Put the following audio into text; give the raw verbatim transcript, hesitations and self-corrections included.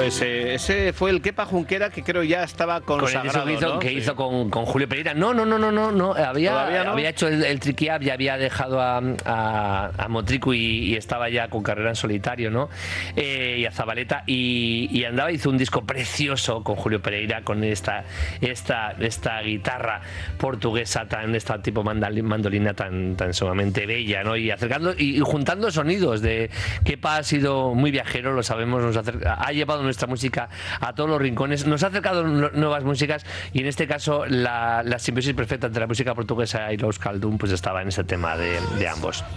ese, ese fue el Kepa Junquera que creo ya estaba consagrado, con el disco que hizo, ¿no? que Sí. hizo con, con Julio Pereira. No, no, no, no, no, no. Había, no? había hecho el, el Tricky Up, ya había dejado a, a, a Motricu y, y estaba ya con carrera en solitario, ¿no? Eh, y a Zabaleta y, y andaba, hizo un disco precioso con Julio Pereira, con esta, esta, esta guitarra portuguesa tan, esta tipo mandolina tan, tan sumamente bella, ¿no? Y acercando y, y juntando sonidos de Kepa ha sido muy viajero, lo sabemos, nos acerca, ha llevado nuestra música a todos los rincones, nos ha acercado nuevas músicas y en este caso la, la simbiosis perfecta entre la música portuguesa y los Euskaldun pues estaba en ese tema de, de ambos.